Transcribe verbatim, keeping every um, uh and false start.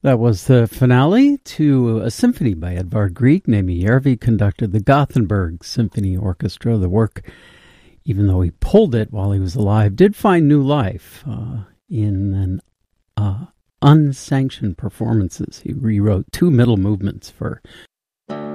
That was the finale to a symphony by Edvard Grieg. Naimi Järvi conducted the Gothenburg Symphony Orchestra. The work, even though he pulled it while he was alive, did find new life uh, in an uh, unsanctioned performances. He rewrote two middle movements for